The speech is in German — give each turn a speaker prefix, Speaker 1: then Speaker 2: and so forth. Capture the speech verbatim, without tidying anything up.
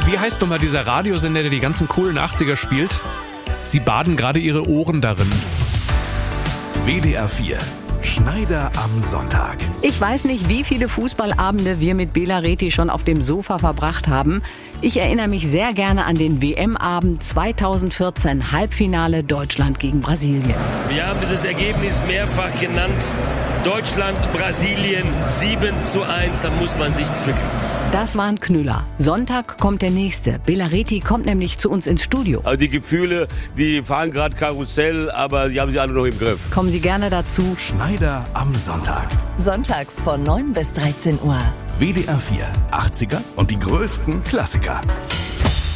Speaker 1: Wie heißt nochmal dieser Radiosender, der die ganzen coolen achtziger spielt? Sie baden gerade ihre Ohren darin.
Speaker 2: W D R vier. Schneider am Sonntag.
Speaker 3: Ich weiß nicht, wie viele Fußballabende wir mit Bela Reti schon auf dem Sofa verbracht haben. Ich erinnere mich sehr gerne an den W M-Abend zweitausendvierzehn, Halbfinale Deutschland gegen Brasilien.
Speaker 4: Wir haben dieses Ergebnis mehrfach genannt. Deutschland, Brasilien, sieben zu eins, da muss man sich zwicken.
Speaker 3: Das war ein Knüller. Sonntag kommt der nächste. Bela Reti kommt nämlich zu uns ins Studio.
Speaker 4: Also die Gefühle, die fahren gerade Karussell, aber sie haben sie alle noch im Griff.
Speaker 3: Kommen Sie gerne dazu.
Speaker 2: Schneider am Sonntag.
Speaker 5: Sonntags von neun bis dreizehn Uhr.
Speaker 2: W D R vier. achtziger und die größten Klassiker.